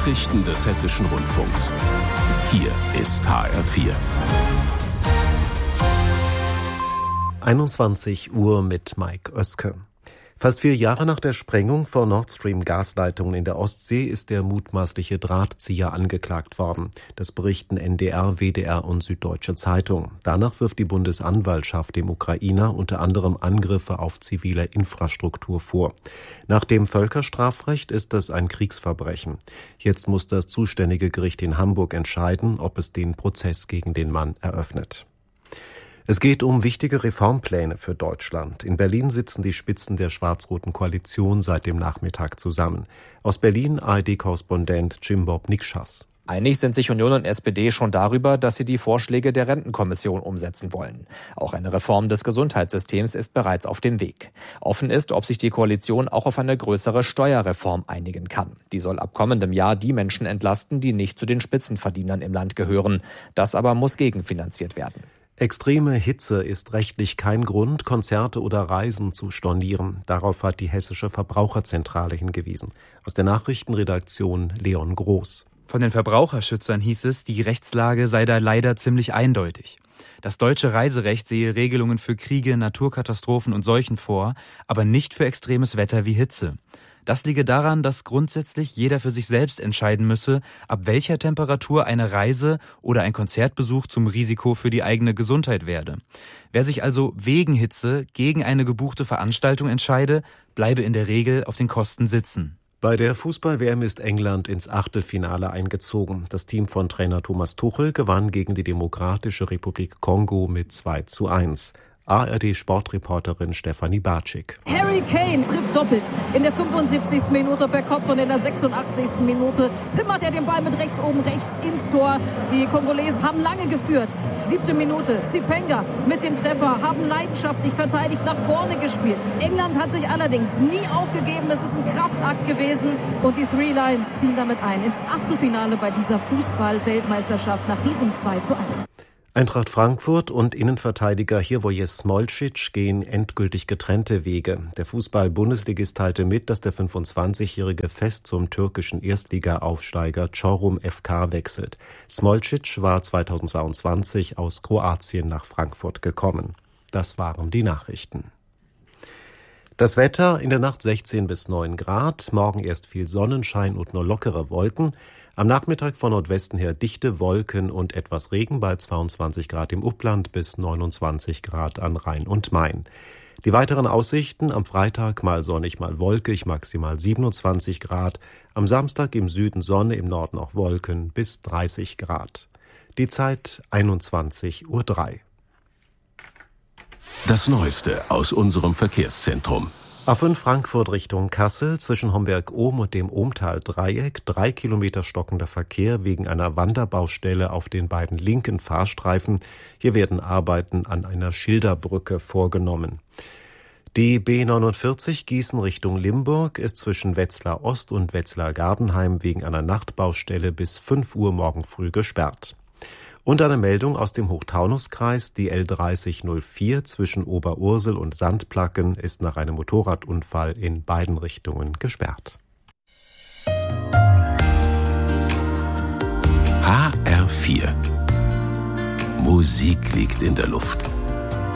Nachrichten des Hessischen Rundfunks. Hier ist HR4. 21 Uhr mit Mike Oeske. Fast 4 Jahre nach der Sprengung von Nord Stream Gasleitungen in der Ostsee ist der mutmaßliche Drahtzieher angeklagt worden. Das berichten NDR, WDR und Süddeutsche Zeitung. Danach wirft die Bundesanwaltschaft dem Ukrainer unter anderem Angriffe auf zivile Infrastruktur vor. Nach dem Völkerstrafrecht ist das ein Kriegsverbrechen. Jetzt muss das zuständige Gericht in Hamburg entscheiden, ob es den Prozess gegen den Mann eröffnet. Es geht um wichtige Reformpläne für Deutschland. In Berlin sitzen die Spitzen der schwarz-roten Koalition seit dem Nachmittag zusammen. Aus Berlin ARD-Korrespondent Jim Bob Nikschas. Einig sind sich Union und SPD schon darüber, dass sie die Vorschläge der Rentenkommission umsetzen wollen. Auch eine Reform des Gesundheitssystems ist bereits auf dem Weg. Offen ist, ob sich die Koalition auch auf eine größere Steuerreform einigen kann. Die soll ab kommendem Jahr die Menschen entlasten, die nicht zu den Spitzenverdienern im Land gehören. Das aber muss gegenfinanziert werden. Extreme Hitze ist rechtlich kein Grund, Konzerte oder Reisen zu stornieren. Darauf hat die Hessische Verbraucherzentrale hingewiesen. Aus der Nachrichtenredaktion Leon Groß. Von den Verbraucherschützern hieß es, die Rechtslage sei da leider ziemlich eindeutig. Das deutsche Reiserecht sehe Regelungen für Kriege, Naturkatastrophen und Seuchen vor, aber nicht für extremes Wetter wie Hitze. Das liege daran, dass grundsätzlich jeder für sich selbst entscheiden müsse, ab welcher Temperatur eine Reise oder ein Konzertbesuch zum Risiko für die eigene Gesundheit werde. Wer sich also wegen Hitze gegen eine gebuchte Veranstaltung entscheide, bleibe in der Regel auf den Kosten sitzen. Bei der Fußball-WM ist England ins Achtelfinale eingezogen. Das Team von Trainer Thomas Tuchel gewann gegen die Demokratische Republik Kongo mit 2:1. ARD-Sportreporterin Stefanie Bartschik. Harry Kane trifft doppelt. In der 75. Minute per Kopf und in der 86. Minute zimmert er den Ball mit rechts oben rechts ins Tor. Die Kongolesen haben lange geführt. 7. Minute, Sipenga mit dem Treffer, haben leidenschaftlich verteidigt, nach vorne gespielt. England hat sich allerdings nie aufgegeben. Es ist ein Kraftakt gewesen und die Three Lions ziehen damit ein ins Achtelfinale bei dieser Fußball-Weltmeisterschaft nach diesem 2:1. Eintracht Frankfurt und Innenverteidiger Hrvoje Smolcic gehen endgültig getrennte Wege. Der Fußball-Bundesligist teilte mit, dass der 25-Jährige fest zum türkischen Erstliga-Aufsteiger Çorum FK wechselt. Smolcic war 2022 aus Kroatien nach Frankfurt gekommen. Das waren die Nachrichten. Das Wetter: in der Nacht 16 bis 9 Grad, morgen erst viel Sonnenschein und nur lockere Wolken. Am Nachmittag von Nordwesten her dichte Wolken und etwas Regen bei 22 Grad im Upland bis 29 Grad an Rhein und Main. Die weiteren Aussichten: am Freitag mal sonnig, mal wolkig, maximal 27 Grad. Am Samstag im Süden Sonne, im Norden auch Wolken bis 30 Grad. Die Zeit 21:03 Uhr. Das Neueste aus unserem Verkehrszentrum. A5 Frankfurt Richtung Kassel, zwischen Homberg-Ohm und dem Ohmtal-Dreieck, 3 Kilometer stockender Verkehr wegen einer Wanderbaustelle auf den beiden linken Fahrstreifen. Hier werden Arbeiten an einer Schilderbrücke vorgenommen. Die B49 Gießen Richtung Limburg ist zwischen Wetzlar Ost und Wetzlar Gardenheim wegen einer Nachtbaustelle bis 5 Uhr morgen früh gesperrt. Und eine Meldung aus dem Hochtaunuskreis: die L3004 zwischen Oberursel und Sandplacken ist nach einem Motorradunfall in beiden Richtungen gesperrt. HR4. Musik liegt in der Luft.